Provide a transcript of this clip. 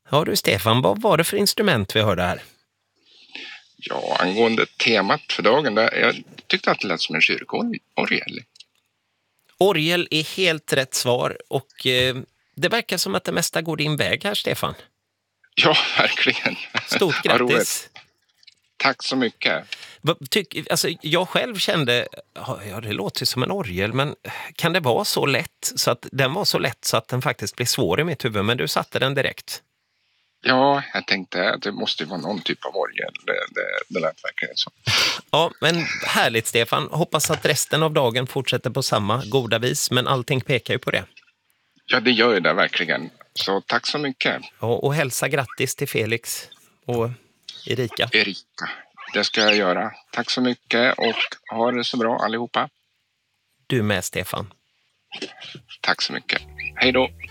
Ja du Stefan, vad var det för instrument vi hörde här? Ja, angående temat för dagen, jag tyckte att det lät som en kyrkorgel. Orgel är helt rätt svar och det verkar som att det mesta går din väg här Stefan. Ja, verkligen. Stort Vad roligt. grattis! Tack så mycket. Jag själv kände, ja det låter som en orgel, men kan det vara så lätt så att den var så lätt så att den faktiskt blir svår i mitt huvud, men du satte den direkt. Ja, jag tänkte att det måste vara någon typ av orgel. Det lät verkligen så. Ja, men härligt Stefan. Hoppas att resten av dagen fortsätter på samma goda vis, men allting pekar ju på det. Ja, det gör ju det verkligen. Så tack så mycket. Ja, och hälsa grattis till Felix och Erika. Det ska jag göra. Tack så mycket och ha det så bra allihopa. Du med Stefan. Tack så mycket. Hej då.